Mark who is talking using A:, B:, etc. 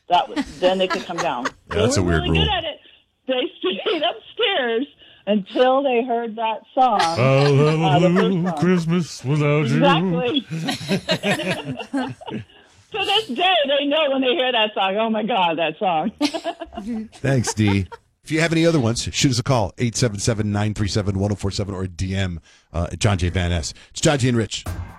A: Then they could come down.
B: Yeah, that's
A: they
B: a
A: were
B: weird
A: really
B: rule.
A: good at it. They stayed upstairs until they heard that song.
B: I'll have
A: the
B: a
A: first
B: blue
A: song.
B: Christmas without you.
A: Exactly. To this day, they know when they hear that song. Oh, my God, that song.
C: Thanks, Dee. If you have any other ones, shoot us a call, 877-937-1047, or DM John J. Van Ness. It's John J. and Rich.